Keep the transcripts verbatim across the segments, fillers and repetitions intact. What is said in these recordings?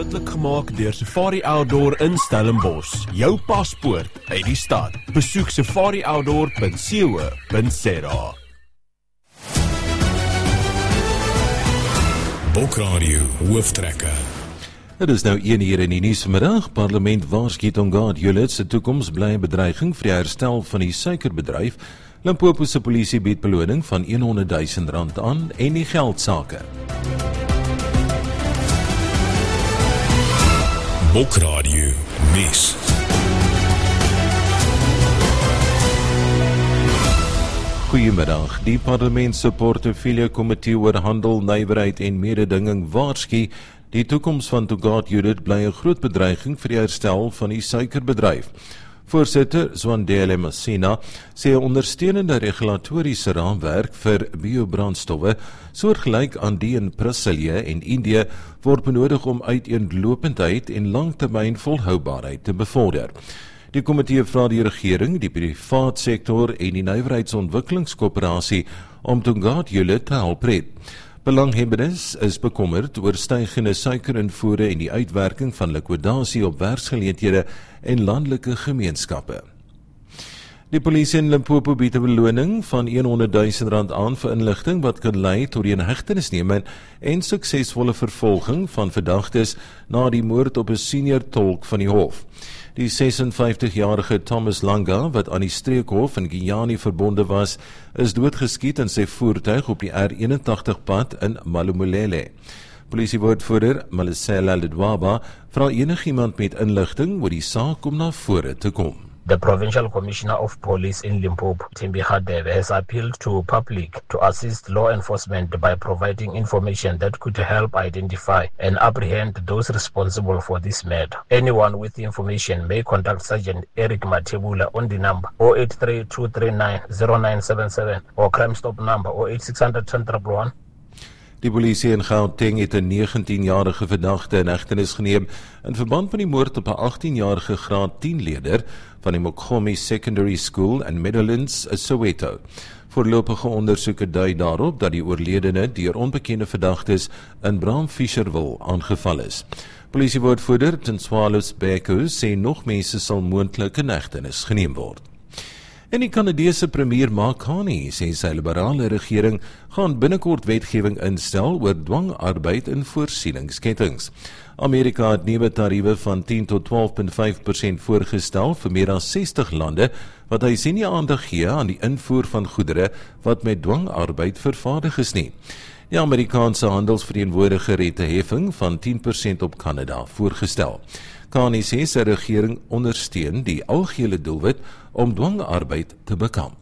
moontlik gemaak deur Safari Outdoor in Stellenbosch. Jou paspoort uit die stad. Besoek safari outdoor punt co punt za. Bokradio hooftrekker. Dit is nou een uur in die nuus vanmiddag. Parlement waarsku Tongaat Juliet se toekoms bly 'n bedreiging vir die herstel van die suikerbedryf. Limpopo se polisie bied beloning van honderd duisend rand aan en die geldsake. Bokradio nuus. Goeiemiddag. Die parlement se portefeulje komitee oor handel, nywerheid en mededinging waarsku die toekoms van Tongaat Juliet bly 'n groot bedreiging vir die herstel van die suikerbedryf. Voorsitter Zwandile Masina sê 'n ondersteunende regulatoriese raamwerk vir biobrandstowwe, soortgelyk aan die in Brasilië en Indië, word benodig om uiteenlopendheid en langtermyn volhoubaarheid te bevorder. Die komitee vra die regering, die privaat sektor en die nywerheidsontwikkelingskoöperasie om Tongaat Juliet te help red. Belanghebbendes is bekommerd oor stygende suikerinvoere en die uitwerking van likwidasie op werksgeleenthede en landelike gemeenskappe. Die polisie in Limpopo bied 'n beloning van honderd duisend rand aan vir inligting wat kan lei tot die inhegtenisneming en suksesvolle vervolging van verdagtes na die moord op 'n senior tolk van die hof. Die sesenvyftigjarige Thomas Langa, wat aan die streekhof in Giyani verbonde was, is doodgeskiet in sy voertuig op die R eenentagtig pad in Malumulele. Polisiewoordvoerder Malisela Ledwaba vra enigiemand met inligting oor die saak om na vore te kom. The Provincial Commissioner of Police in Limpopo, Thembi Hadebe, has appealed to public to assist law enforcement by providing information that could help identify and apprehend those responsible for this matter. Anyone with information may contact Sergeant Eric Matebula on the number zero eight three two three nine zero nine seven seven or Crime Stop number zero eight six zero zero one one one. Die polisie in Gauteng het 'n negentienjarige verdagte in hegtenis geneem in verband met die moord op 'n aghtienjarige graad tien leerder van die Mokgomi Secondary School in Meadowlands, Soweto. Voorlopige ondersoeke dui daarop dat die oorledene deur onbekende verdagtes in Braamfisherville aangeval is. Polisiewoordvoerder Tenswalos Beko sê nog mense sal moontlik in hegtenis geneem word. En die Kanadese premier Mark Carney sê sy liberale regering gaan binnekort wetgewing instel oor dwangarbeid in voorsieningskettings. Amerika het nuwe tariewe van tien tot twaalf komma vyf persent voorgestel vir meer as sestig lande, wat hy sien nie aandag gee aan die invoer van goedere wat met dwangarbeid vervaardig is nie. Die Amerikaanse handelsverteenwoordiger het 'n heffing van tien persent op Kanada voorgestel. Carney sê sy regering ondersteun die algehele doelwit om dwangarbeid te bekamp.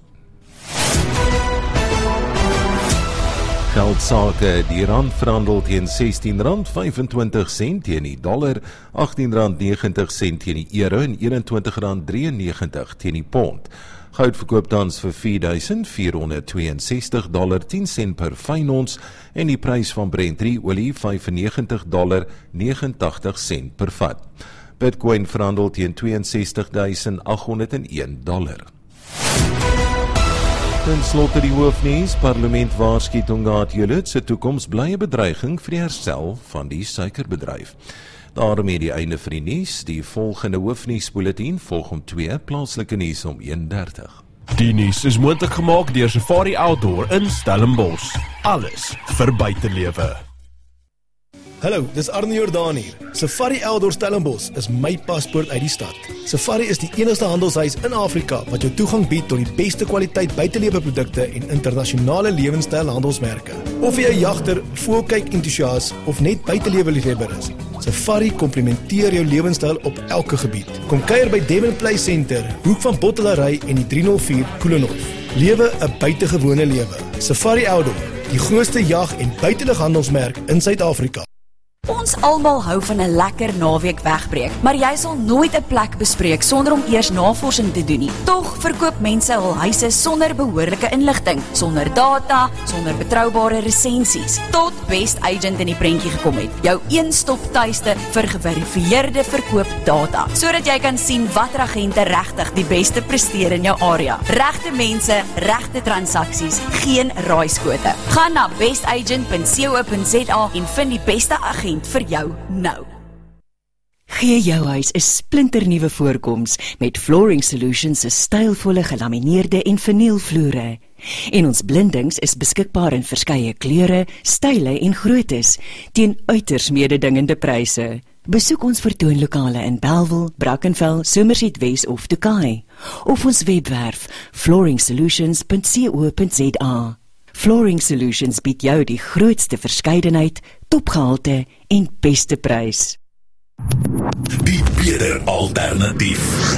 Geldsake, die rand verhandel teen sestien rand vyfentwintig sent teen die dollar, agttien rand negentig sent teen die euro en eenentwintig rand drieënnegentig teen die pond. Goud verkoop tans vir vier duisend vierhonderd tweeënsestig dollar tien sent per fyn ons en die prys van Brent drie olie vyfennegentig dollar negenentagtig sent per vat. Bitcoin verhandel teen tweeënsestig duisend agthonderdeen dollar. Ten slotte die hoofnuus, parlement waarsku Tongaat Juliet se toekoms bly 'n bedreiging vir die herstel van die suikerbedryf. Daarmee die einde van die nuus, die volgende hoofnuusbulletin volg om twee, plaaslike nuus om een dertig. Die nuus is moontlik gemaak deur Safari Outdoor in Stellenbosch. Alles vir buitelewe. Hallo, dis Arne Jordaan hier. Safari Outdoor Stellenbosch is my paspoort uit die stad. Safari is die enigste handelshuis in Afrika wat jou toegang bied tot die beste kwaliteit buiteleweprodukte en internasionale lewenstyl handelsmerke. Of jy 'n jagter, voelkyk entoesias of net buiteleweliefhebber is, Safari komplementeer jou lewenstyl op elke gebied. Kom kuier by Devon Play Center, hoek van Bottelary en die drie nul vier Koelenhof. Lewe 'n buitengewone lewe. Safari Outdoor, die grootste jag- en buitelughandelsmerk in Suid-Afrika. Ons almal hou van 'n lekker naweek wegbreek, maar jy sal nooit 'n plek bespreek sonder om eers navorsing te doen nie. Tog verkoop mense hul huise sonder behoorlike inligting, sonder data, sonder betroubare resensies, tot Best Agent in die prentjie gekom het. Jou een-stop tuiste vir geverifieerde verkoopdata, sodat jy kan sien watter agente regtig die beste presteer in jou area. Regte mense, regte transaksies, geen raaiskote. Gaan na best agent punt co punt za en vind die beste agent vir jou nou. Gee jou huis 'n splinternuwe voorkoms met Flooring Solutions se stylvolle gelamineerde en vernielvloere. En ons blindings is beskikbaar in verskeie kleure, style en groottes teen uiters mededingende pryse. Besoek ons vertoonlokale in Bellville, Brackenfell, Somerset West of Tokai of ons webwerf flooring solutions punt co punt za. Flooring Solutions bied jou die grootste verskeidenheid, topgehalte en beste prys. Die beter alternatief.